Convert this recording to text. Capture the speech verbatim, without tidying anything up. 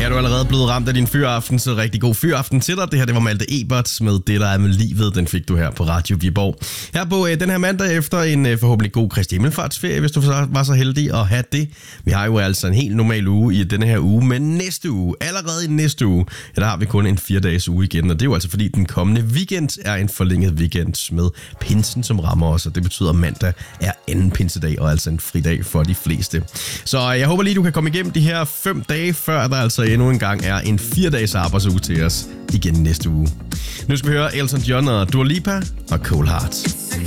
Ja, du er allerede blevet ramt af din fyraften, så rigtig god fyraften til dig. Det her, det var Malte Ebert med Det, der er med livet. Den fik du her på Radio Viborg. Her på øh, den her mandag efter en øh, forhåbentlig god Kristi Himmelfartsferie, hvis du var så heldig at have det. Vi har jo altså en helt normal uge i denne her uge, men næste uge, allerede i næste uge, ja, der har vi kun en fire dages uge igen. Og det er jo altså fordi den kommende weekend er en forlænget weekend med pinsen, som rammer os. Og det betyder, at mandag er anden pinsedag og altså en fridag for de fleste. Så øh, jeg håber lige, du kan komme igennem de her fem dage, før der altså endnu en gang er en fire dages arbejdsuge til os igen næste uge. Nu skal vi høre Elton John og Dua Lipa og Cold Heart.